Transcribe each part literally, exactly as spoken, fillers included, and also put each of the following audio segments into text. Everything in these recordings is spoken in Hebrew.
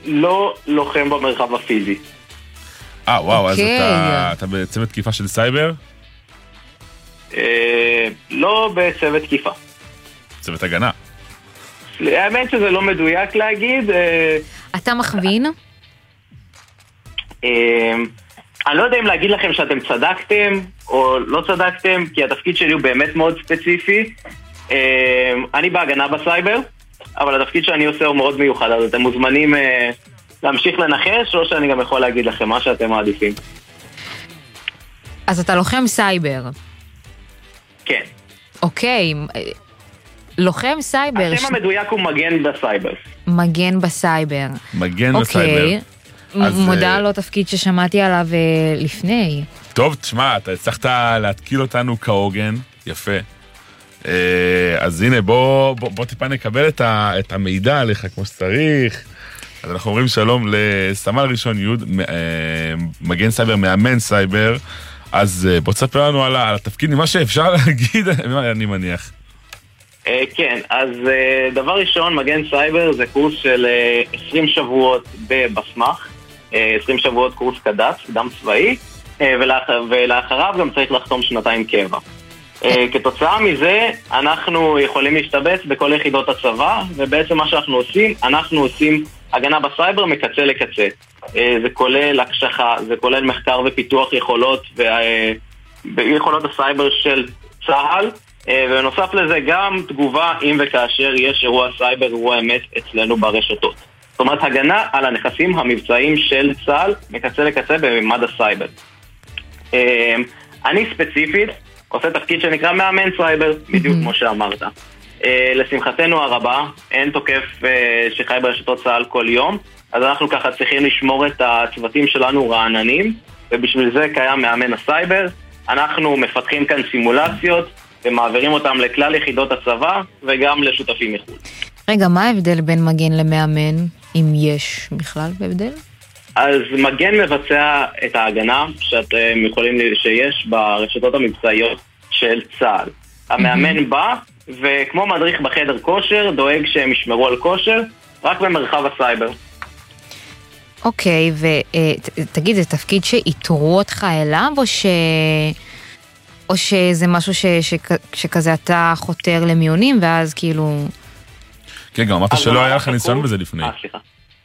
לא לוחם במרחב הפיזי. אה, וואו, אז אתה בצוות תקיפה של סייבר? לא בצוות תקיפה. צוות הגנה. האמת שזה לא מדויק להגיד. אתה מכווין? אני לא יודע אם להגיד לכם שאתם צדקתם או לא צדקתם, כי התפקיד שלי הוא באמת מאוד ספציפי. אני בהגנה בסייבר, אבל התפקיד שאני עושה הוא מאוד מיוחד, אז אתם מוזמנים להמשיך לנחש, או שאני גם יכול להגיד לכם מה שאתם מעדיפים. אז אתה לוחם סייבר. כן. אוקיי, לוחם סייבר. השם המדויק הוא מגן בסייבר. מגן בסייבר. מגן בסייבר. מודה לו תפקיד ששמעתי עליו לפני. טוב, תשמע, אתה הצלחת להתקיל אותנו כהוגן, יפה. אז הנה, בוא, בוא, בוא טיפה נקבל את, ה, את המידע עליך כמו שצריך. אז אנחנו אומרים שלום לסמל ראשון יוד, מגן סייבר, מאמן סייבר. אז בוא תספר לנו על, על התפקיד, מה שאפשר להגיד, אני מניח. כן, אז דבר ראשון, מגן סייבר זה קורס של עשרים שבועות בבסמך, עשרים שבועות קורס קד"צ, קדם צבאי, ולאחריו גם צריך לחתום שנתיים קבע. כתוצאה מזה אנחנו יכולים להשתבץ בכל יחידות הצבא, ובעצם מה שאנחנו עושים, אנחנו עושים הגנה בסייבר מקצה לקצה. זה כולל הקשחה, זה כולל מחקר ופיתוח יכולות ויכולות הסייבר של צה"ל, ונוסף לזה גם תגובה אם וכאשר יש אירוע סייבר, אירוע אמת אצלנו ברשתות. זאת אומרת, הגנה על הנכסים המבצעיים של צה"ל מקצה לקצה בממד הסייבר. אני ספציפית עושה תפקיד שנקרא מאמן סייבר, בדיוק כמו שאמרת. לשמחתנו הרבה, אין תוקף שחי ברשתות צה"ל כל יום, אז אנחנו ככה צריכים לשמור את הצוותים שלנו רעננים, ובשביל זה קיים מאמן הסייבר. אנחנו מפתחים כאן סימולציות, ומעבירים אותם לכלל יחידות הצבא, וגם לשותפים מחו"ל. רגע, מה ההבדל בין מגן למאמן, אם יש בכלל בהבדל? אז מגן מבצע את ההגנה שאתם יכולים שיש ברשתות המבצעיות של צה"ל. המאמן בא, וכמו מדריך בחדר כושר, דואג שהם ישמרו על כושר, רק במרחב הסייבר. אוקיי, ותגיד, זה תפקיד שאיתרו אותך אליו, או ש... או שזה משהו ש... ש... שכזה אתה חותר למיונים, ואז כאילו... כן, גם אמרת שלא היה לך ניסיון בזה לפני. אה, סליחה.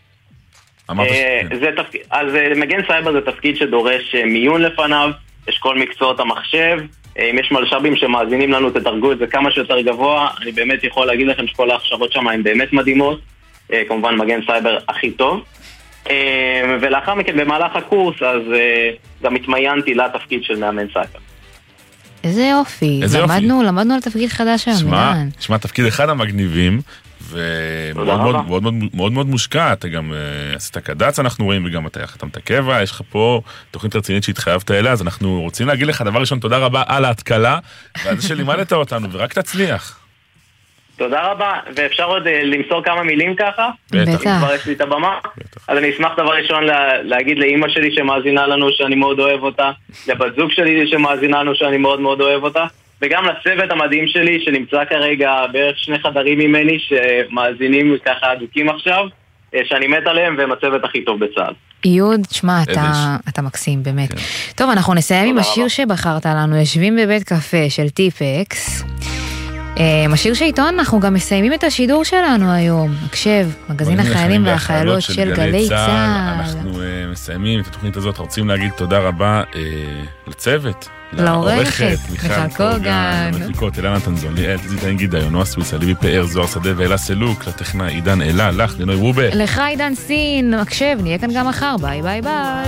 אז מגן סייבר זה תפקיד שדורש מיון לפניו, יש כל מקצועות המחשב, אם יש מלשבים שמאזינים לנו, תדרגו את זה כמה שיותר גבוה. אני באמת יכול להגיד לכם שכל ההכשרות שם הן באמת מדהימות, כמובן מגן סייבר הכי טוב. ולאחר מכן במהלך הקורס אז גם התמיינתי לתפקיד של מאמן סייבר. איזה יופי, למדנו, למדנו על תפקיד חדש היום. שמע, תפקיד אחד המגניבים, ומאוד מאוד מאוד מושקע, אתה גם עשית קד"צ אנחנו רואים, וגם אתה חתמת קבע, יש לך פה תוכנית רצינית שהתחייבת אליה, אז אנחנו רוצים להגיד לך דבר ראשון, תודה רבה על ההתקלה, ועל זה שלימדת אותנו, ורק תצליח. תודה רבה, ואפשר עוד למסור כמה מילים ככה? בטח. כבר יש לי את הבמה. אז אני אשמח דבר ראשון להגיד לאמא שלי שמאזינה לנו שאני מאוד אוהב אותה, לבת זוג שלי שמאזינה לנו שאני מאוד מאוד אוהב אותה, וגם לצוות המדהים שלי שנמצא כרגע בערך שני חדרים ממני שמאזינים ככה עדוקים עכשיו, שאני מת עליהם והם הצוות הכי טוב בצה"ל. יוד, תשמע, אתה, אתה מקסים, באמת. כן. טוב, אנחנו נסיים עם השיר שבחרת לנו, יושבים בבית קפה של טיפקס. השיר שאיתו אנחנו גם מסיימים את השידור שלנו היום. הקשב, מגזין החיילים והחיילות של גלי צה"ל. אנחנו מסיימים את התוכנית הזאת, רוצים להגיד תודה רבה לצוות, לעורכת, מיכל קוגן, למפיקות, אילנה תנזוני, זיתה אינגיד, יונוע סוויסה, ליבי פאר, זוהר שדה ואלה סלוק, לטכנה עידן אלה, לך, לנוי רובה. לך עידן סין, הקשב, נהיה כאן גם מחר, ביי ביי ביי.